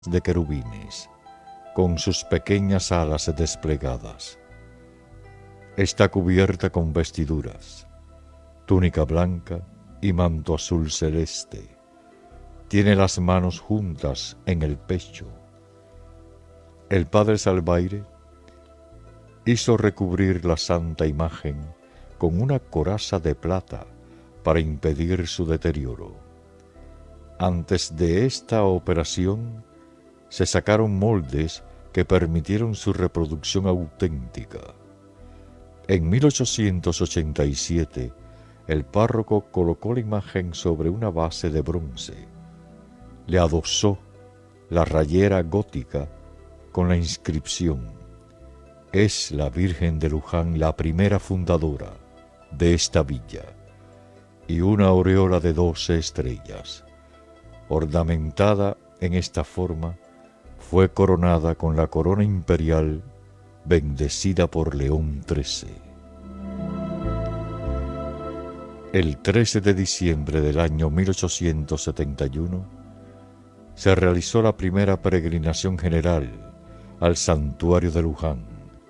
de querubines, con sus pequeñas alas desplegadas. Está cubierta con vestiduras, túnica blanca y manto azul celeste. Tiene las manos juntas en el pecho. El padre Salvaire hizo recubrir la santa imagen con una coraza de plata para impedir su deterioro. Antes de esta operación se sacaron moldes que permitieron su reproducción auténtica. En 1887, el párroco colocó la imagen sobre una base de bronce. Le adosó la rayera gótica con la inscripción: «Es la Virgen de Luján la primera fundadora de esta villa», y una aureola de 12 estrellas. Ornamentada en esta forma, fue coronada con la corona imperial bendecida por León XIII. El 13 de diciembre del año 1871 se realizó la primera peregrinación general al santuario de Luján.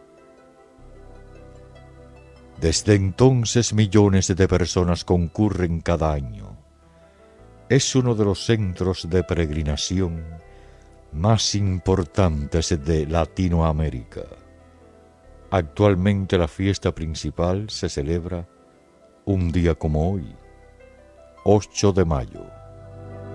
Desde entonces millones de personas concurren cada año. Es uno de los centros de peregrinación más importantes de Latinoamérica. Actualmente la fiesta principal se celebra un día como hoy, 8 de mayo.